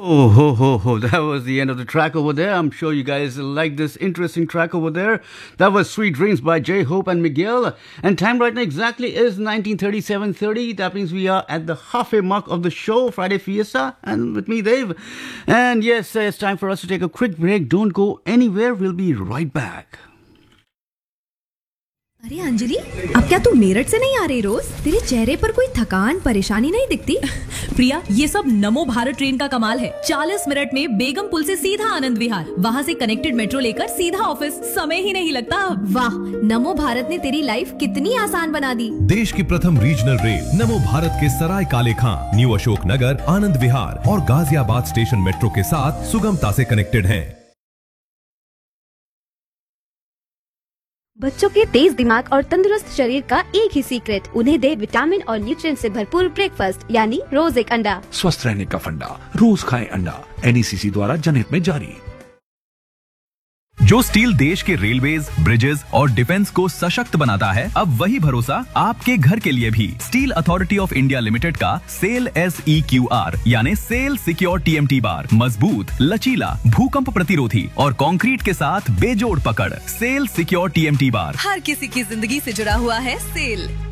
Oh, ho, ho, ho. That was the end of the track over there. I'm sure you guys like this interesting track over there. That was Sweet Dreams by J Hope and Miguel. And time right now exactly is 19:37:30. That means we are at the halfway mark of the show, Friday Fiesta. And with me, Dave. And yes, it's time for us to take a quick break. Don't go anywhere. We'll be right back. अरे अंजलि, अब क्या तू मेरठ से नहीं आ रही रोज? तेरे चेहरे पर कोई थकान परेशानी नहीं दिखती? प्रिया, ये सब नमो भारत ट्रेन का कमाल है। 40 मिनट में बेगम पुल से सीधा आनंद विहार, वहाँ से कनेक्टेड मेट्रो लेकर सीधा ऑफिस, समय ही नहीं लगता। वाह, नमो भारत ने तेरी लाइफ कितनी आसान बना दी। देश की प्रथम रीजनल रेल नमो भारत के सराय काले खां, न्यू अशोक नगर, आनंद विहार और गाजियाबाद स्टेशन मेट्रो के साथ सुगमता से कनेक्टेड है। बच्चों के तेज दिमाग और तंदुरुस्त शरीर का एक ही सीक्रेट, उन्हें दे विटामिन और न्यूट्रिएंट से भरपूर ब्रेकफास्ट, यानी रोज एक अंडा। स्वस्थ रहने का फंडा, रोज खाएं अंडा। NECC द्वारा जनहित में जारी। जो स्टील देश के रेलवेज, ब्रिजेस और डिफेंस को सशक्त बनाता है, अब वही भरोसा आपके घर के लिए भी। Steel authority of India limited का सेल SEQR यानी सेल सिक्योर TMT बार मजबूत, लचीला, भूकंप प्रतिरोधी और कंक्रीट के साथ बेजोड़ पकड़। सेल सिक्योर TMT बार हर किसी की जिंदगी से जुड़ा हुआ है सेल।